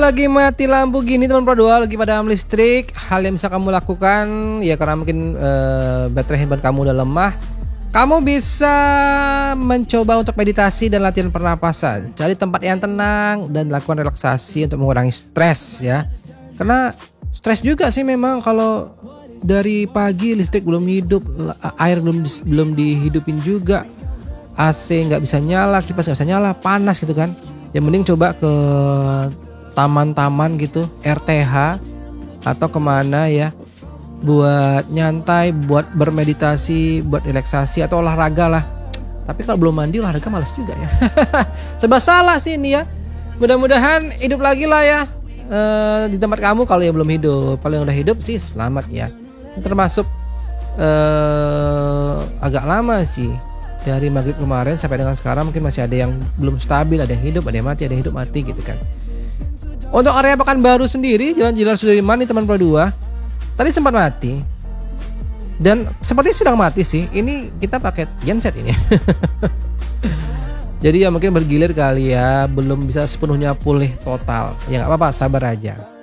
Lagi mati lampu gini teman Pro 2, lagi padam listrik, hal yang bisa kamu lakukan ya karena mungkin baterai handphone kamu udah lemah. Kamu bisa mencoba untuk meditasi dan latihan pernapasan. Cari tempat yang tenang dan lakukan relaksasi untuk mengurangi stres ya. Karena stres juga sih memang kalau dari pagi listrik belum hidup, air belum dihidupin juga, AC nggak bisa nyala, kipas nggak bisa nyala, panas gitu kan. Yang mending coba ke taman-taman gitu, RTH atau kemana ya, buat nyantai, buat bermeditasi, buat relaksasi atau olahraga lah. Tapi kalau belum mandi olahraga males juga ya. Serba salah sih ini ya. Mudah-mudahan hidup lagi lah ya di tempat kamu kalau yang belum hidup. Kalau yang udah hidup sih selamat ya. Termasuk agak lama sih. Dari maghrib kemarin sampai dengan sekarang mungkin masih ada yang belum stabil, ada yang hidup, ada yang mati, ada yang hidup mati gitu kan. Untuk area Pekanbaru sendiri, Jalan Jenderal Sudirman nih teman Pro 2, tadi sempat mati. Dan seperti sedang mati sih. Ini kita pakai genset ini. Jadi ya mungkin bergilir kali ya, belum bisa sepenuhnya pulih total. Ya nggak apa-apa, sabar aja.